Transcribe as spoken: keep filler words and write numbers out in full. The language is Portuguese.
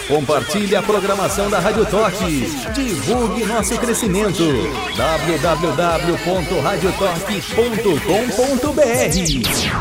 Compartilhe a programação da Rádio Toque. Divulgue nosso crescimento. w w w ponto rádio toque ponto com ponto b r